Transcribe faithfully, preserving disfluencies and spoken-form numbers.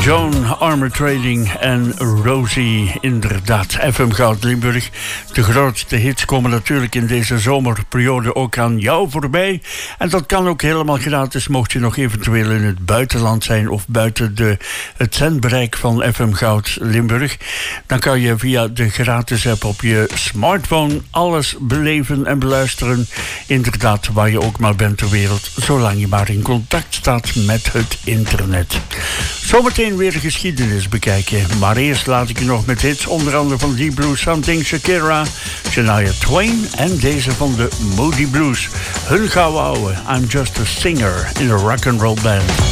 Joan Armour Trading en Rosie, inderdaad. F M Goud Limburg. De grootste hits komen natuurlijk in deze zomerperiode ook aan jou voorbij. En dat kan ook helemaal gratis, mocht je nog eventueel in het buitenland zijn of buiten de, het zendbereik van F M Goud Limburg. Dan kan je via de gratis app op je smartphone alles beleven en beluisteren. Inderdaad, waar je ook maar bent ter wereld, zolang je maar in contact staat met het internet. Zometeen weer geschiedenis bekijken. Maar eerst laat ik je nog met hits, onder andere van Deep Blue Something, Shakira, Shania Twain en deze van de Moody Blues. Hun gouden ouwe, I'm Just a Singer in a Rock and Roll Band.